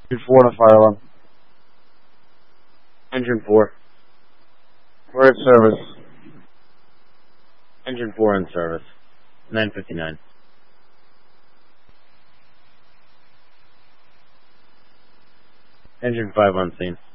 Engine 4 on fire alarm. Engine 4. We're in service. Engine 4 in service. 9:59. Engine 5 on scene.